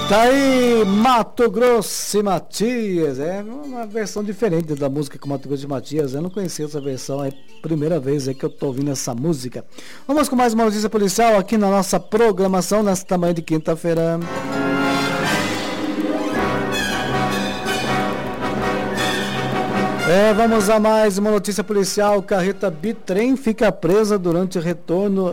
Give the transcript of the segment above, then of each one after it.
Tá aí Mato Grosso e Matias, é uma versão diferente da música com Mato Grosso e Matias. Eu não conhecia essa versão, é a primeira vez aí que eu tô ouvindo essa música. Vamos com mais uma notícia policial aqui na nossa programação nesta manhã de quinta-feira. Vamos a mais uma notícia policial. Carreta Bitrem fica presa durante o retorno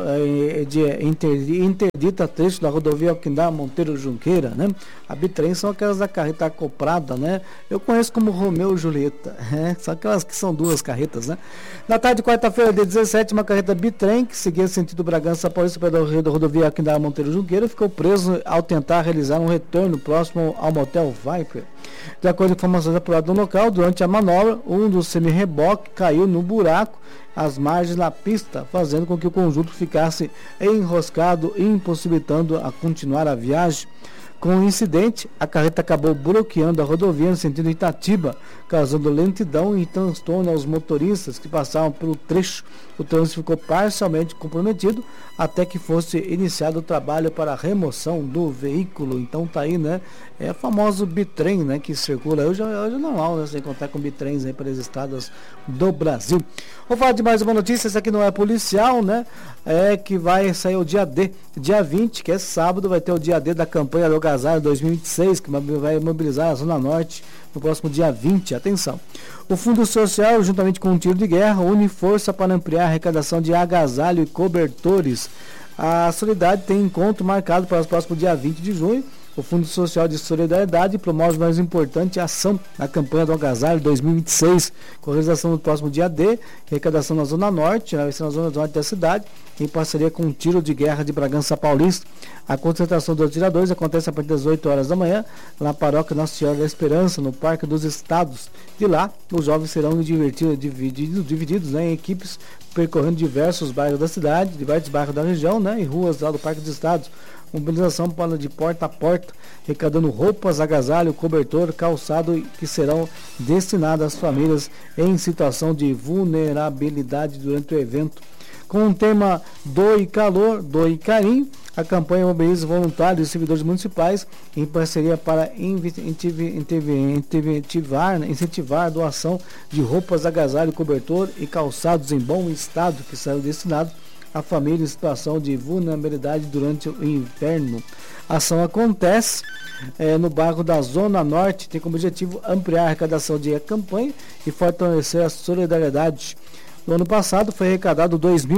interdita trecho da rodovia Alquindá Monteiro Junqueira, né? A Bitrem são aquelas da carreta acoplada, né? Eu conheço como Romeu e Julieta, são aquelas que são duas carretas, né? Na tarde de quarta-feira, dia 17, uma carreta Bitrem que seguia sentido Bragança Paulista pela rodovia Alquindá Monteiro Junqueira ficou preso ao tentar realizar um retorno próximo ao motel Viper. De acordo com informações apuradas no local, durante a manobra, um dos semi-reboque caiu no buraco às margens da pista, fazendo com que o conjunto ficasse enroscado e impossibilitando a continuar a viagem. Com o incidente, a carreta acabou bloqueando a rodovia no sentido Itatiba, causando lentidão e transtorno aos motoristas que passavam pelo trecho. O trânsito ficou parcialmente comprometido até que fosse iniciado o trabalho para a remoção do veículo. Então tá aí, né? É o famoso bitrem, né? Que circula hoje é normal, né? Você encontrar com bitrens aí pelas estradas do Brasil. Vou falar de mais uma notícia, essa aqui não é policial, né? É que vai sair o dia D, dia 20, que é sábado, vai ter o dia D da campanha do Agasalho 2026, que vai mobilizar a Zona Norte no próximo dia 20. Atenção. O Fundo Social, juntamente com o Tiro de Guerra, une força para ampliar a arrecadação de agasalho e cobertores. A Solidariedade tem encontro marcado para o próximo dia 20 de junho. O Fundo Social de Solidariedade promove mais importante ação na campanha do Agasalho 2026, com a realização no próximo dia D, arrecadação na Zona Norte, vai ser na Zona Norte da cidade, em parceria com o Tiro de Guerra de Bragança Paulista. A concentração dos atiradores acontece a partir das 8 horas da manhã, na paróquia Nossa Senhora da Esperança, no Parque dos Estados. De lá, os jovens serão divididos em equipes, percorrendo diversos bairros da cidade, diversos bairros da região, né, e ruas lá do Parque dos Estados. Mobilização de porta a porta, arrecadando roupas, agasalho, cobertor, calçado que serão destinados às famílias em situação de vulnerabilidade durante o evento. Com o tema Doe Calor, Doe Carinho, a campanha mobiliza voluntários e servidores municipais em parceria para incentivar a doação de roupas, agasalho, cobertor e calçados em bom estado que serão destinados a família em situação de vulnerabilidade durante o inverno. A ação acontece no bairro da Zona Norte, tem como objetivo ampliar a arrecadação de campanha e fortalecer a solidariedade. No ano passado foi arrecadado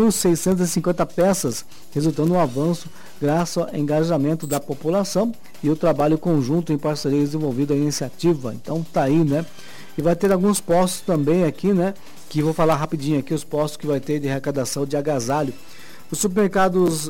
2.650 peças, resultando em um avanço graças ao engajamento da população e o trabalho conjunto em parceria desenvolvido a iniciativa. Então tá aí, né? E vai ter alguns postos também aqui, né? Que vou falar rapidinho aqui, os postos que vai ter de arrecadação de agasalho. Os supermercados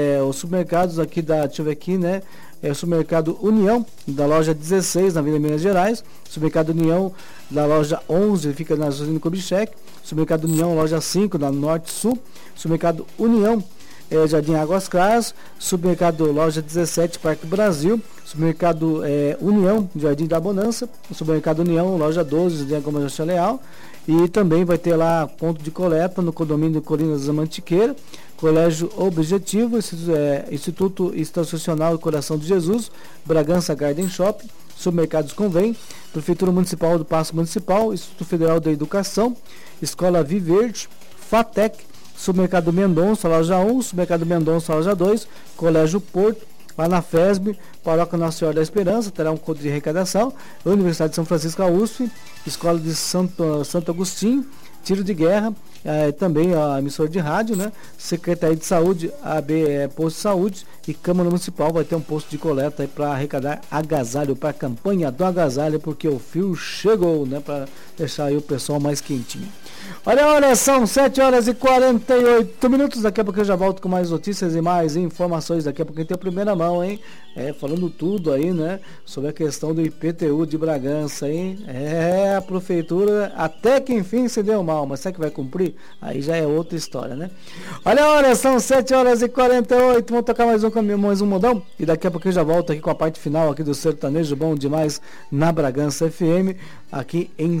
aqui deixa eu ver aqui, né? O supermercado União, da loja 16, na Avenida Minas Gerais. Supermercado União, da loja 11, fica na Juscelino Kubitschek. Supermercado União, loja 5, na Norte Sul. Supermercado União, Jardim Águas Claras. Supermercado loja 17, Parque Brasil. Supermercado União, Jardim da Bonança. Supermercado União, loja 12, Jardim Gomes Leal. E também vai ter lá ponto de coleta no condomínio Colinas da Mantiqueira, Colégio Objetivo, Instituto Institucional Coração de Jesus, Bragança Garden Shopping, Supermercados Convém, Prefeitura Municipal do Paço Municipal, Instituto Federal da Educação, Escola Viverde, FATEC, Supermercado Mendonça, loja 1, Supermercado Mendonça, loja 2, Colégio Porto, lá na FESB, Paróquia Nossa Senhora da Esperança, terá um conto de arrecadação, Universidade de São Francisco, a USP, Escola de Santo Agostinho, Tiro de Guerra, também a emissora de rádio, né? Secretaria de Saúde, Posto de Saúde e Câmara Municipal vai ter um posto de coleta para arrecadar agasalho, para a campanha do agasalho, porque o fio chegou, né? Para deixar aí o pessoal mais quentinho. Olha, são 7 horas e 48 minutos. Daqui a pouco eu já volto com mais notícias e mais informações. Daqui a pouco tem a primeira mão, hein? Falando tudo aí, né? Sobre a questão do IPTU de Bragança, hein? A prefeitura até que enfim se deu mal, mas será que vai cumprir? Aí já é outra história, né? Olha, são 7 horas e 48. Vamos tocar mais um modão. E daqui a pouco eu já volto aqui com a parte final aqui do Sertanejo Bom Demais na Bragança FM, aqui em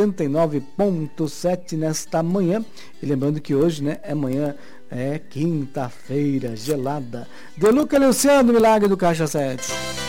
79.7 nesta manhã. E lembrando que hoje, né, é quinta-feira gelada. Deluca Luciano, Milagre do Caixa 7.